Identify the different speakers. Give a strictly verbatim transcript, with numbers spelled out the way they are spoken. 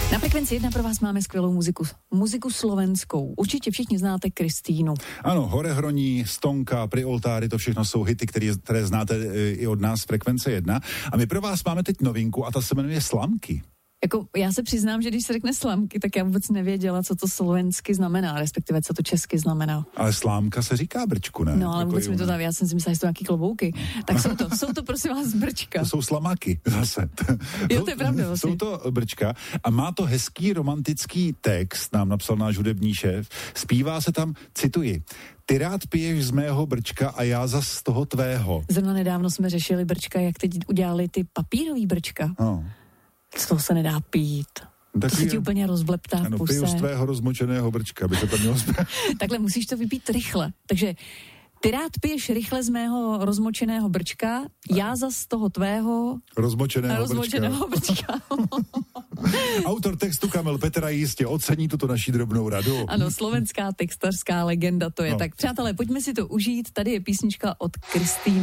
Speaker 1: Na Frekvenci jedna pro vás máme skvělou muziku. Muziku slovenskou. Určitě všichni znáte Kristýnu.
Speaker 2: Ano, Horehroní, Stonka, Pri oltári, to všechno jsou hity, které, které znáte i od nás z Frekvence jedna. A my pro vás máme teď novinku a ta se jmenuje Slamky.
Speaker 1: Jako, já se přiznám, že když se řekne slamky, tak já vůbec nevěděla, co to slovensky znamená, respektive co to česky znamená.
Speaker 2: Ale slámka se říká brčku, ne?
Speaker 1: No, ale
Speaker 2: jako
Speaker 1: vůbec mi to tam, já jsem si myslela, že to nějaký klobouky. No. Tak jsou to, jsou to prosím vás brčka.
Speaker 2: To jsou slamaky zase.
Speaker 1: Jo, to je pravda vlastně.
Speaker 2: Jsou to brčka a má to hezký romantický text, nám napsal náš hudební šéf. Zpívá se tam, cituji, ty rád piješ z mého brčka a já zas z toho tvého.
Speaker 1: Zrovna nedávno jsme řešili brčka, jak teď udělali ty papírový brčka.
Speaker 2: No.
Speaker 1: Z toho se nedá pít.
Speaker 2: Takový,
Speaker 1: to se ti úplně rozbleptá v
Speaker 2: ano,
Speaker 1: puse.
Speaker 2: piju z tvého rozmočeného brčka, by se to mělo zpět.
Speaker 1: Takhle musíš to vypít rychle. Takže ty rád piješ rychle z mého rozmočeného brčka, já zas z toho tvého
Speaker 2: rozmočeného,
Speaker 1: rozmočeného brčka. brčka.
Speaker 2: Autor textu Kamil Petra jistě ocení tuto naší drobnou radu.
Speaker 1: Ano, slovenská textařská legenda to je. No. Tak přátelé, pojďme si to užít. Tady je písnička od Kristýny.